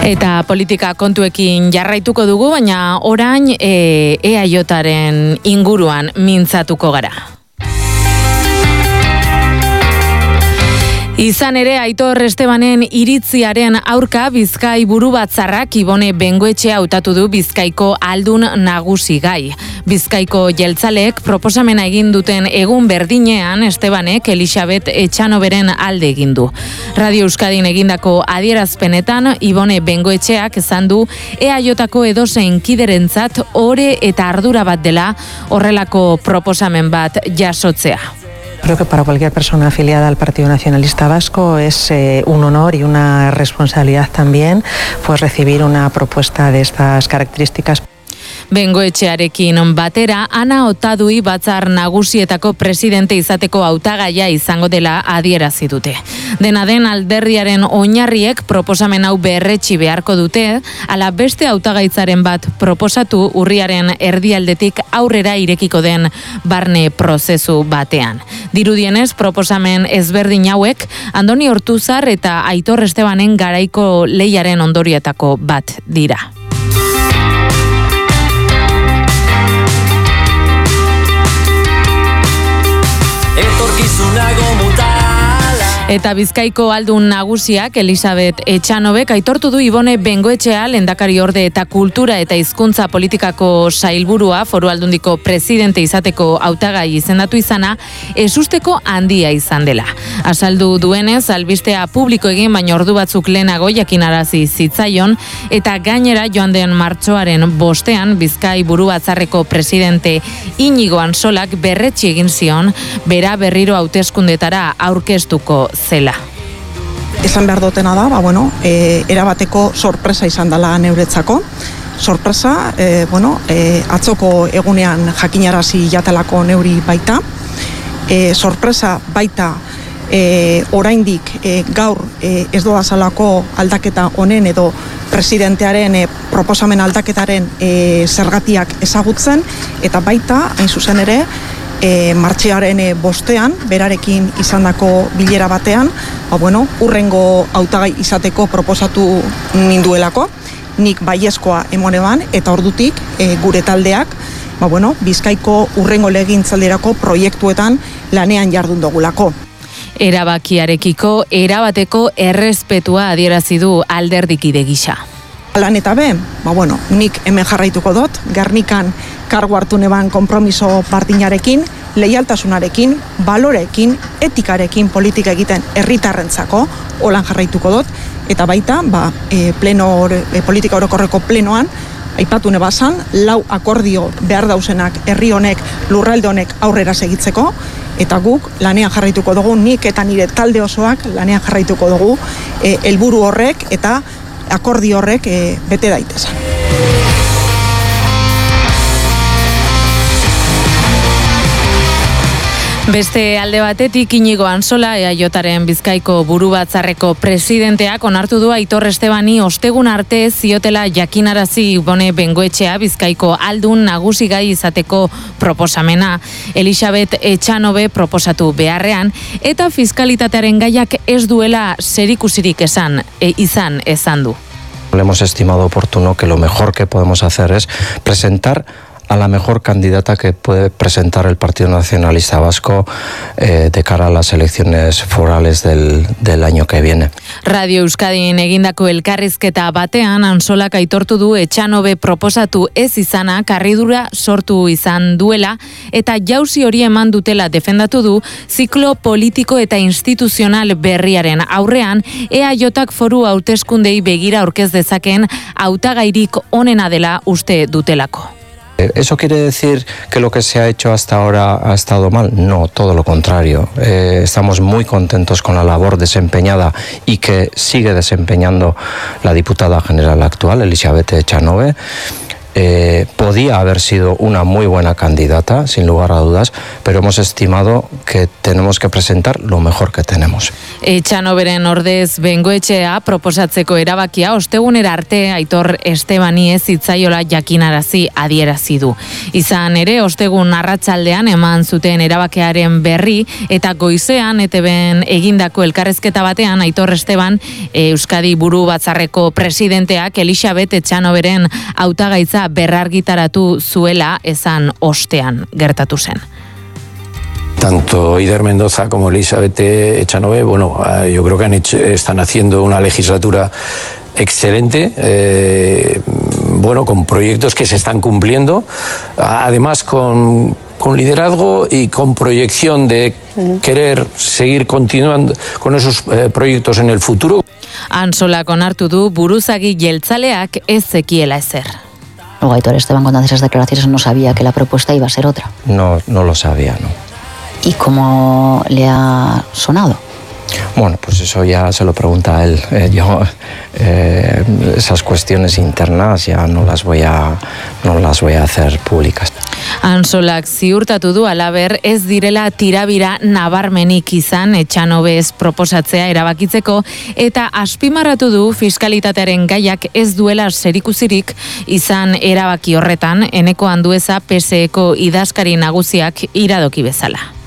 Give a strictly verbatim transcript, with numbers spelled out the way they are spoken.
Eta politika kontuekin jarraituko dugu, baina orain e, E A Jaren inguruan mintzatuko gara. Izan ere, Aitor Estebanen iritziaren aurka Bizkai burubatzarrak Ibone Bengoetxea hautatu du Bizkaiko aldun nagusi gai. Bizkaiko jeltzaleek proposamena egin duten egun berdinean Estebanek Elisabet Etxanoberen alde egin du. Radio Euskadin egindako adierazpenetan Ibone Bengoetxeak esan du E A Jko edozein kiderentzat ore eta ardura bat dela horrelako proposamen bat jasotzea. Creo que para cualquier persona afiliada al Partido Nacionalista Vasco es eh, un honor y una responsabilidad también pues recibir una propuesta de estas características. Bengoetxearekin batera, Ana Otadui batzar nagusietako presidente izateko hautagaia izango dela adierazi dute. Dena den alderdiaren oinarriek proposamen hau berretsi beharko dute, ala beste hautagaitzaren bat proposatu urriaren erdialdetik aurrera irekiko den barne prozesu batean. Dirudienez, proposamen ezberdin hauek Andoni Ortuzar eta Aitor Estebanen garaiko lehiaren ondorietako bat dira. Eta Bizkaiko aldun nagusiak Elisabet Etxanobek aitortu du Ibone Bengoetxea lehendakari orde eta kultura eta hizkuntza politikako sailburua Foru Aldundiko presidente izateko hautagai izendatu izana ezusteko handia izan dela. Azaldu duenez, albistea publiko egin baina ordu batzuk lehenago jakinarazi zitzaion eta gainera joan den martxoaren bostean Bizkai burubatzarreko presidente Inigo Ansolak berretsi egin zion bera berriro hauteskundetara aurkeztuko zela. Esan behar dutena da, ba, bueno, e, erabateko sorpresa izan dela neuretzako. Sorpresa, e, bueno, e, atzoko egunean jakinarazi jatelako neuri baita. E, sorpresa baita e, oraindik e, gaur e, ez doazalako aldaketa honen edo presidentearen e, proposamen aldaketaren e, zergatiak ezagutzen, eta baita, hain zuzen ere, E, martxearen e, bostean, berarekin izandako bilera batean, ba, bueno, urrengo hautagai izateko proposatu ninduelako, nik baiezkoa emoneban, eta ordutik e, gure taldeak, ba, bueno, Bizkaiko urrengo legintzaldirako proiektuetan lanean jardun dugulako. Erabakiarekiko erabateko errespetua adierazi du alderdikide gisa. Lan eta be, ba, bueno, nik hemen jarraituko dut, Gernikan kargu hartu neban konpromiso bardinarekin, leialtasunarekin, balorekin, etikarekin politika egiten herritarrentzako, holan jarraituko dut, eta baita, ba, e, pleno, e, politika orokorreko plenoan, aipatu nebazan, lau akordio behar dausenak herri honek, lurralde honek aurrera segitzeko, eta guk lanean jarraituko dugu, nik eta nire talde osoak lanean jarraituko dugu, e, helburu horrek eta akordio horrek e, bete daitezen. Beste alde batetik Inigo Ansola E A Jaren Bizkaiko burubatzarreko presidenteak onartu du Aitor Estebani ostegun arte ziotela jakinarazi Ibone Bengoetxea Bizkaiko aldun nagusi gai izateko proposamena. Elisabet Etxanobe proposatu beharrean eta fiskalitatearen gaiak ez duela zerikusirik esan e, izan esan du. Hemos estimado oportuno que lo mejor que podemos hacer es presentar a la mejor candidata que puede presentar el Partido Nacionalista Vasco eh, de cara a las elecciones forales del, del año que viene. Radio Euskadin egindako elkarrizketa batean Ansolak aitortu du Etxanobe proposatu ez izana karridura sortu izan duela eta jauzi hori eman dutela defendatu du ziklo politiko eta instituzional berriaren aurrean E A Jak foru hauteskundei begira aurkez dezaken hautagairik onena dela uste dutelako. ¿Eso quiere decir que lo que se ha hecho hasta ahora ha estado mal? No, todo lo contrario. Eh, estamos muy contentos con la labor desempeñada y que sigue desempeñando la diputada general actual, Elisabet Etxanove. Eh, podía haber sido una muy buena candidata, sin lugar a dudas, pero hemos estimado que tenemos que presentar lo mejor que tenemos. Etxanoberen ordez bengoetxea proposatzeko erabakia ostegunera arte Aitor Estebani ez hitzaiola jakinarazi adierazi du. Izan ere, ostegun arratsaldean eman zuten erabakearen berri eta goizean E T Bn egindako elkarrezketa batean Aitor Esteban Euskadi Buru Batzarreko presidenteak Elisabet Etxanoberen hautagaitza berrargitaratu zuela esan ostean gertatu zen. Tanto Eider Mendoza como Elisabet Echanove, bueno, yo creo que han hecho, están haciendo una legislatura excelente, eh, bueno, con proyectos que se están cumpliendo, además con, con liderazgo y con proyección de querer seguir continuando con esos eh, proyectos en el futuro. Ansolak onartu du buruzagi jeltzaleak ez zekiela ezer. Luego Aitor Esteban, cuando hace esas declaraciones, no sabía que la propuesta iba a ser otra. No, no lo sabía, ¿no? ¿Y cómo le ha sonado? Bueno, pues eso ya se lo pregunta a él. Eh, yo eh, esas cuestiones internas ya no las voy a no las voy a hacer públicas. Ansolak ziurtatu du halaber ez direla tirabira nabarmenik izan Etxanobez proposatzea erabakitzeko eta azpimarratu du fiskalitatearen gaiak ez duela zerikusirik izan erabaki horretan Eneko Andueza P S Eko idazkari nagusiak iradoki bezala.